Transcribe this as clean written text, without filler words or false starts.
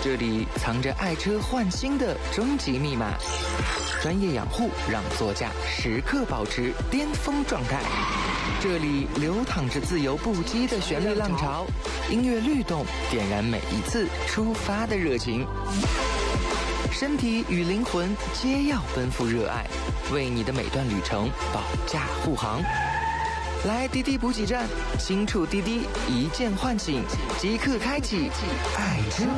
这里藏着爱车换新的终极密码。专业养护让座驾时刻保持巅峰状态。这里流淌着自由不羁的旋律浪潮，音乐律动点燃每一次出发的热情。身体与灵魂皆要奔赴热爱，为你的每段旅程保驾护航。来滴滴补给站，轻触滴滴，一键唤醒，即刻开启爱车。